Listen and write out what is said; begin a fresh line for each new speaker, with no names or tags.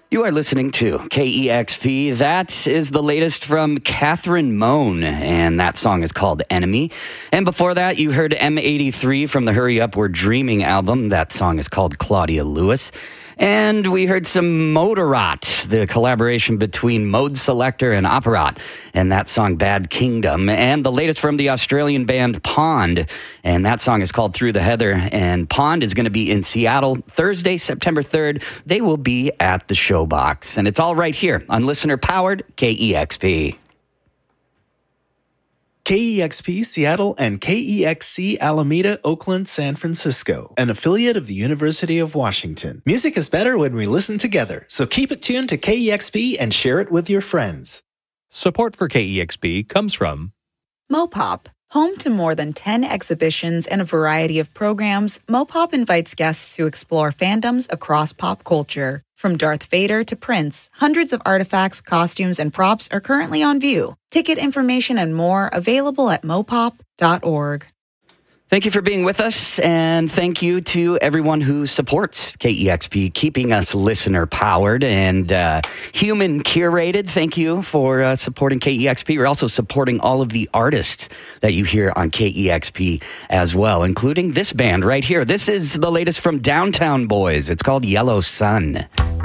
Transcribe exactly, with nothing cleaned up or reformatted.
You are listening to K E X P. That is the latest from Catherine Moan, and that song is called Enemy. And before that, you heard M eighty-three from the Hurry Up We're Dreaming album. That song is called Claudia Lewis. And we heard some Moderat, the collaboration between Mode Selector and Operat, and that song Bad Kingdom. And the latest from the Australian band Pond, and that song is called Through the Heather. And Pond is going to be in Seattle Thursday, September third. They will be at the Showbox. And it's all right here on listener-powered K E X P.
K E X P Seattle and K E X C Alameda, Oakland, San Francisco, an affiliate of the University of Washington. Music is better when we listen together, so keep it tuned to K E X P and share it with your friends.
Support for K E X P comes from
Mopop. Home to more than ten exhibitions and a variety of programs, Mopop invites guests to explore fandoms across pop culture. From Darth Vader to Prince, hundreds of artifacts, costumes, and props are currently on view. Ticket information and more available at mopop dot org.
Thank you for being with us, and thank you to everyone who supports K E X P, keeping us listener-powered and uh, human-curated. Thank you for uh, supporting K E X P. We're also supporting all of the artists that you hear on K E X P as well, including this band right here. This is the latest from Downtown Boys. It's called Yellow Sun.